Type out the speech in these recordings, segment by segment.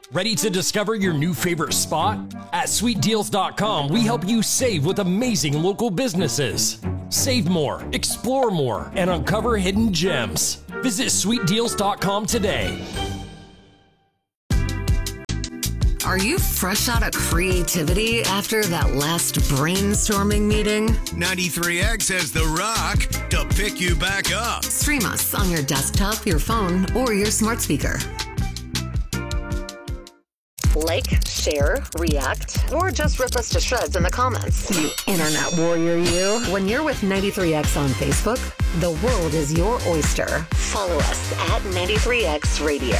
Ready to discover your new favorite spot? At sweetdeals.com, we help you save with amazing local businesses. Save more, explore more, and uncover hidden gems. Visit sweetdeals.com today. Are you fresh out of creativity after that last brainstorming meeting? 93X has The Rock to pick you back up. Stream us on your desktop, your phone, or your smart speaker. Like, share, react, or just rip us to shreds in the comments. You internet warrior, you. When you're with 93X on Facebook, the world is your oyster. Follow us at 93X Radio.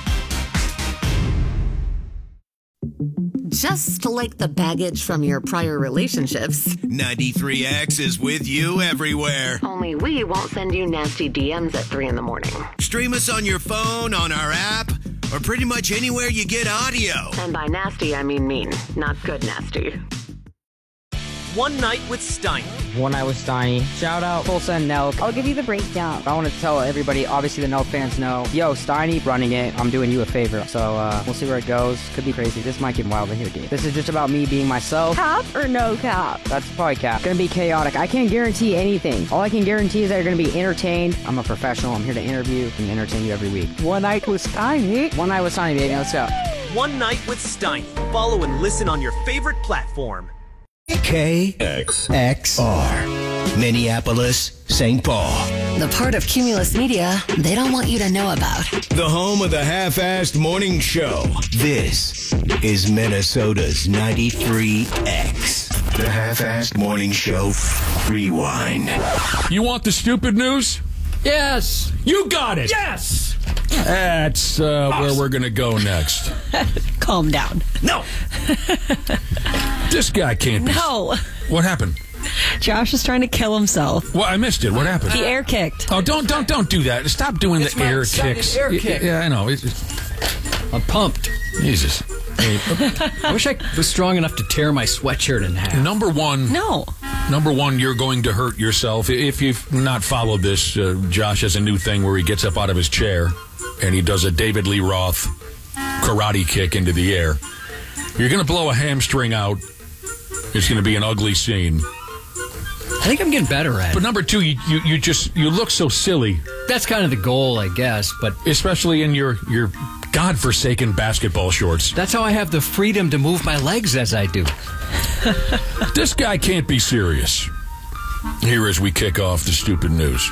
Just like the baggage from your prior relationships, 93X is with you everywhere. only we won't send you nasty DMs at 3 in the morning. Stream us on your phone, on our app, or pretty much anywhere you get audio. And by nasty, I mean mean, not good nasty. One Night with Steiny. One Night with Steiny. Shout out Full Send Nelk. I'll give you the breakdown. I want to tell everybody, obviously the Nelk fans know, yo, Steiny running it, I'm doing you a favor. So we'll see where it goes. Could be crazy. This might get wild in here, dude. This is just about me being myself. Cap or no cap? That's probably cap. Gonna be chaotic. I can't guarantee anything. All I can guarantee is that you're gonna be entertained. I'm a professional. I'm here to interview and entertain you every week. One Night with Steiny. One Night with Steiny, baby. Let's go. One Night with Steiny. Follow and listen on your favorite platform. KXR, Minneapolis, St. Paul. The part of Cumulus Media they don't want you to know about. The home of the half-assed morning show. This is Minnesota's 93X. The half-assed morning show. Rewind. You want the stupid news? Yes! You got it! Yes! That's where we're going to go next. Calm down. No! This guy can't be... No. What happened? Josh is trying to kill himself. Well, I missed it. What happened? He air kicked. Oh, don't do that. Stop doing the air kicks. Air kick. Yeah, I know. I'm pumped. Jesus. I wish I was strong enough to tear my sweatshirt in half. Number one, you're going to hurt yourself. If you've not followed this, Josh has a new thing where he gets up out of his chair and he does a David Lee Roth karate kick into the air. You're going to blow a hamstring out. It's going to be an ugly scene. I think I'm getting better at it. But number two, you look so silly. That's kind of the goal, I guess. But especially in your godforsaken basketball shorts. That's how I have the freedom to move my legs as I do. This guy can't be serious. Here as we kick off the stupid news.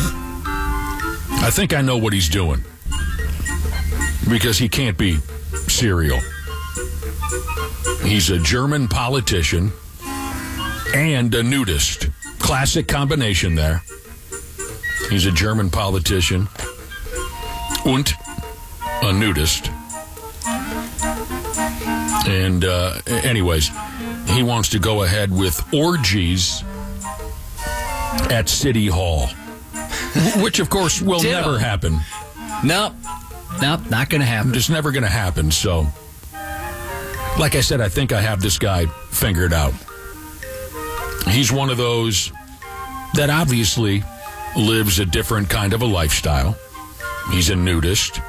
I think I know what he's doing. Because he can't be serial. He's a German politician and a nudist. Classic combination there. He's a German politician and a nudist. And anyways, he wants to go ahead with orgies at City Hall. Which, of course, will never happen. Nope, not going to happen. It's never going to happen, so... Like I said, I think I have this guy figured out. He's one of those that obviously lives a different kind of a lifestyle. He's a nudist.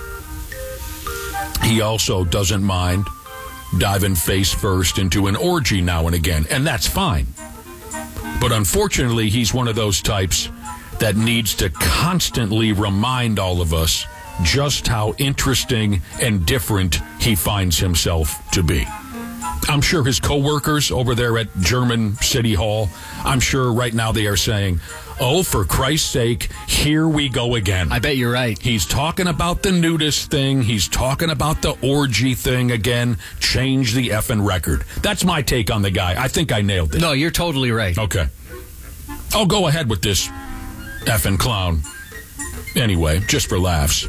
He also doesn't mind diving face first into an orgy now and again, and that's fine. But unfortunately, he's one of those types that needs to constantly remind all of us just how interesting and different he finds himself to be. I'm sure his coworkers over there at German City Hall, I'm sure right now they are saying, oh, for Christ's sake, here we go again. I bet you're right. He's talking about the nudist thing. He's talking about the orgy thing again. Change the effing record. That's my take on the guy. I think I nailed it. No, you're totally right. Okay. I'll go ahead with this effing clown. Anyway, just for laughs.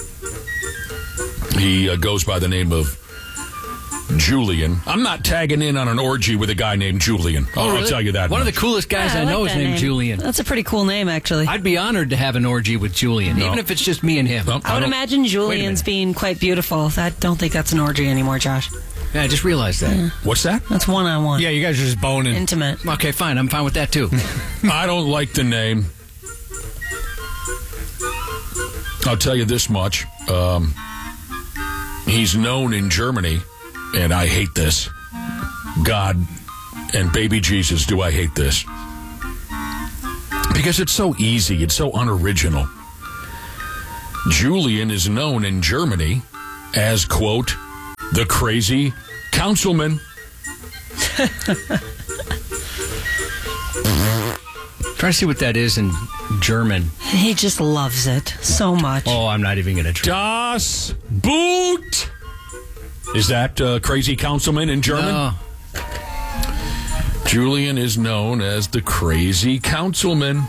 He goes by the name of Julian. I'm not tagging in on an orgy with a guy named Julian. I'll tell you that. One of the coolest guys I know is named Julian. That's a pretty cool name, actually. I'd be honored to have an orgy with Julian, even if it's just me and him. I would imagine Julian's being quite beautiful. I don't think that's an orgy anymore, Josh. Yeah, I just realized that. Yeah. What's that? That's one-on-one. Yeah, you guys are just boning. Intimate. Okay, fine. I'm fine with that, too. I don't like the name. I'll tell you this much. He's known in Germany, and I hate this. God and baby Jesus, do I hate this. Because it's so easy. It's so unoriginal. Julian is known in Germany as, quote, the crazy councilman. Try to see what that is in German. He just loves it so much. Oh, I'm not even going to try. Das Boot. Is that crazy councilman in German? No. Julian is known as the crazy councilman.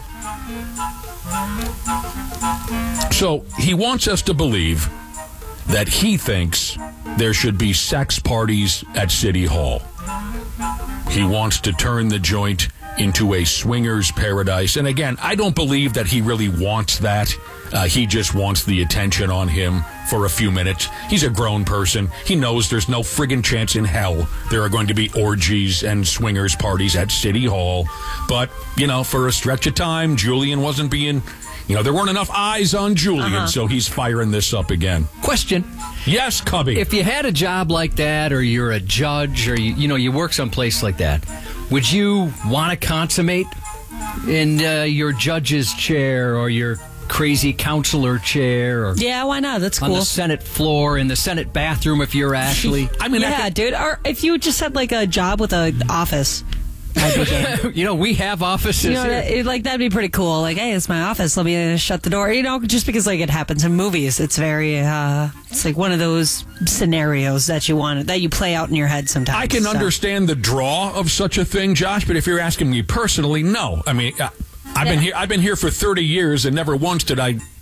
So he wants us to believe that he thinks there should be sex parties at City Hall. He wants to turn the joint into a swingers paradise. And again, I don't believe that he really wants that. He just wants the attention on him for a few minutes. He's a grown person. He knows there's no friggin' chance in hell there are going to be orgies and swingers parties at City Hall. But, for a stretch of time, Julian wasn't being... there weren't enough eyes on Julian, so he's firing this up again. Question. Yes, Cubby. If you had a job like that, or you're a judge, or you work someplace like that, would you want to consummate in your judge's chair or your crazy counselor chair? Or yeah, why not? That's cool. On the Senate floor, in the Senate bathroom if you're Ashley. Dude. Or if you just had like a job with an office. We have offices here. That'd be pretty cool. Like, hey, it's my office. Let me shut the door. Just because it happens in movies. It's very, it's like one of those scenarios that you play out in your head sometimes. I can understand the draw of such a thing, Josh, but if you're asking me personally, no. I mean, I've been here for 30 years and never once did I